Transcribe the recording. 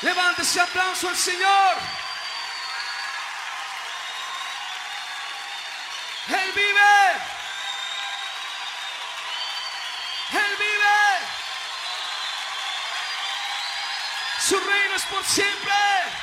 Levante ese aplauso al Señor. Él vive. Él vive. Su reino es por siempre.